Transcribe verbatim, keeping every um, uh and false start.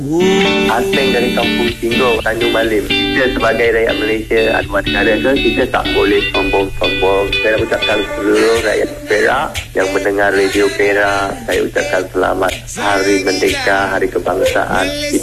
Asing dari kampung Singgong, Tanjung Malim. Kita sebagai rakyat Malaysia atau negara ke, kita tak boleh sombong-sombong. Saya ucapkan seluruh rakyat Perak yang mendengar Radio Perak, saya ucapkan selamat Hari Merdeka, Hari Kebangsaan.